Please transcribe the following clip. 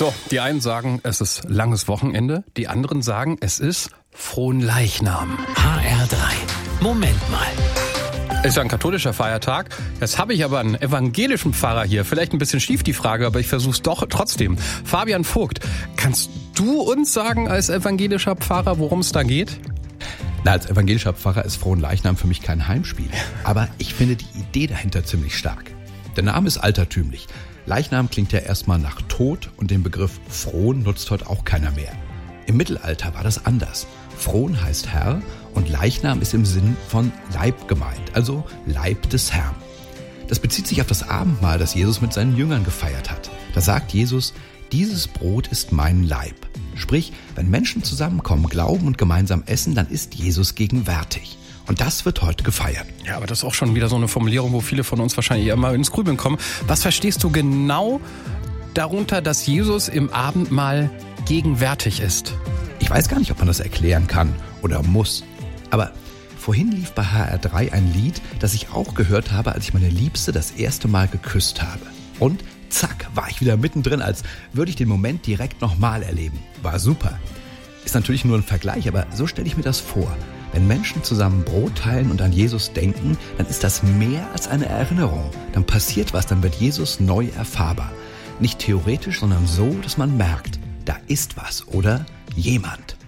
So, die einen sagen, es ist langes Wochenende, die anderen sagen, es ist Fronleichnam. HR3. Moment mal. Ist ja ein katholischer Feiertag. Jetzt habe ich aber einen evangelischen Pfarrer hier. Vielleicht ein bisschen schief die Frage, aber ich versuche es doch trotzdem. Fabian Vogt, kannst du uns sagen als evangelischer Pfarrer, worum es da geht? Na, als evangelischer Pfarrer ist Fronleichnam für mich kein Heimspiel. Aber ich finde die Idee dahinter ziemlich stark. Der Name ist altertümlich. Leichnam klingt ja erstmal nach Tod und den Begriff Fron nutzt heute auch keiner mehr. Im Mittelalter war das anders. Fron heißt Herr und Leichnam ist im Sinn von Leib gemeint, also Leib des Herrn. Das bezieht sich auf das Abendmahl, das Jesus mit seinen Jüngern gefeiert hat. Da sagt Jesus, dieses Brot ist mein Leib. Sprich, wenn Menschen zusammenkommen, glauben und gemeinsam essen, dann ist Jesus gegenwärtig. Und das wird heute gefeiert. Ja, aber das ist auch schon wieder so eine Formulierung, wo viele von uns wahrscheinlich eher mal ins Grübeln kommen. Was verstehst du genau darunter, dass Jesus im Abendmahl gegenwärtig ist? Ich weiß gar nicht, ob man das erklären kann oder muss. Aber vorhin lief bei HR3 ein Lied, das ich auch gehört habe, als ich meine Liebste das erste Mal geküsst habe. Und zack, war ich wieder mittendrin, als würde ich den Moment direkt nochmal erleben. War super. Ist natürlich nur ein Vergleich, aber so stelle ich mir das vor. Wenn Menschen zusammen Brot teilen und an Jesus denken, dann ist das mehr als eine Erinnerung. Dann passiert was, dann wird Jesus neu erfahrbar. Nicht theoretisch, sondern so, dass man merkt, da ist was oder jemand.